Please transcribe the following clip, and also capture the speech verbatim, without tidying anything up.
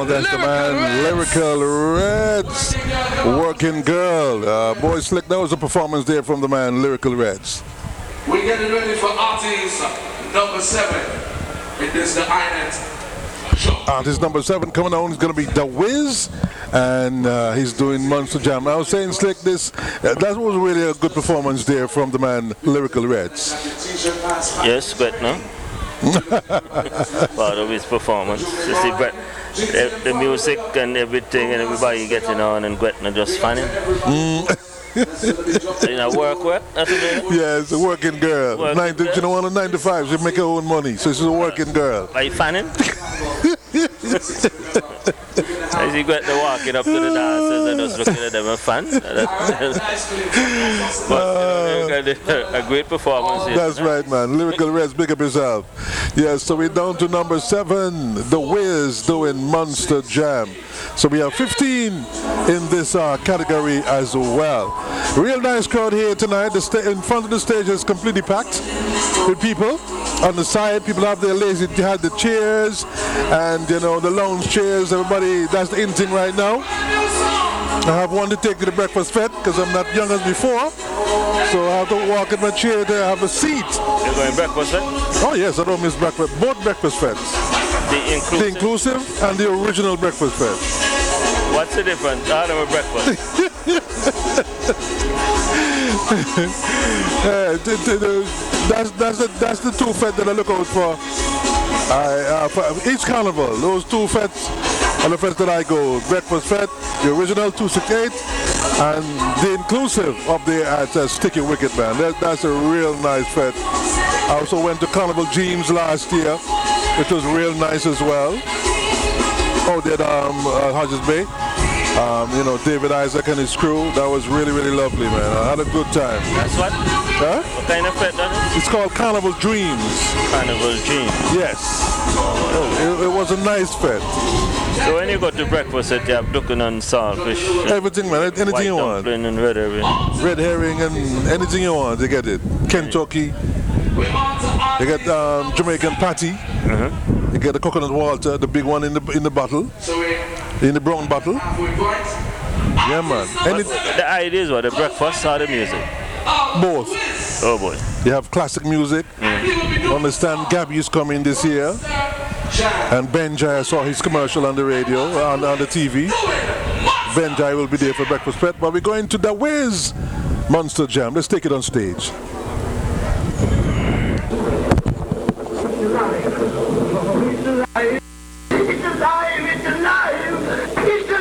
that's the man, Lyrical Reds, Working Girl. Uh, boy Slick, that was a performance there from the man, Lyrical Reds. We're getting ready for artist number seven. It is the I N T. Artist number seven coming on is going to be The Wiz, and uh, he's doing Monster Jam. I was saying, Slick, this uh, that was really a good performance there from the man, Lyrical Reds. Yes, but no. Part of his performance. You see, but the, the music and everything and everybody getting on and Gretna just funny. Mm. You know, work, work. That's what it is. Yeah, it's a working girl. Working ninety, girl. You know, on a nine to five, she make her own money, so she's a working girl. Are you fanning? As you get to walking up to the dancers and just looking at them and fun. But uh, you know, a great performance. That's right, man. Lyrical Reds, big up yourself. Yes, so we're down to number seven, The Wiz doing Monster Jam. So we have fifteen in this uh, category as well. Real nice crowd here tonight. The sta- in front of the stage is completely packed with people. On the side, people have their lazy, they have the chairs and, you know, the lounge chairs. Everybody, that's the in thing right now. I have one to take to the breakfast fete because I'm not young as before. So I have to walk in my chair to have a seat. You're going breakfast fete? Oh yes, I don't miss breakfast. Both breakfast fetes. The inclusive? The inclusive and the original breakfast fete. What's the difference? All of them are breakfast. uh, the, the, the, that's, that's, the, that's the two fetes that I look out for. I, uh, for each carnival, those two fetes are the fetes that I go. Breakfast fete, the original two sixty-eight, and the inclusive up there at uh, Sticky Wicked, man. That, that's a real nice fete. I also went to Carnival Dreams last year, which was real nice as well. Oh, they had um, uh, Hodges Bay. Um, you know, David Isaac and his crew. That was really, really lovely, man. I had a good time. That's what? Huh? What kind of fete that is? It's called Carnival Dreams. Carnival Dreams. Yes. It, it was a nice fete. So when you go to breakfast, you have duckling and saltfish. Everything, man. Anything white you want. dumpling and red herring. Red herring and anything you want, you get it. Kentucky. You get um, Jamaican patty. Uh-huh. You get the coconut water, the big one in the in the bottle, in the brown bottle. Yeah, man. Any, the idea is what, the breakfast or the music? both. Oh boy. You have classic music. Mm. Understand Gabby is coming this year. And Benjai, I saw his commercial on the radio, on, on the T V. Benjai will be there for breakfast fete. But we're going to The Wiz Monster Jam. Let's take it on stage. It's alive, it's alive, it's alive.